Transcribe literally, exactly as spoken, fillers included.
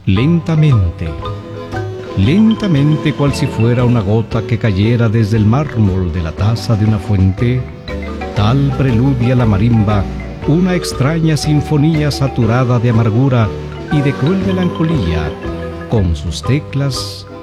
Lentamente, lentamente cual si fuera una gota que cayera desde el mármol de la taza de una fuente, tal preludia la marimba una extraña sinfonía saturada de amargura y de cruel melancolía, con sus teclas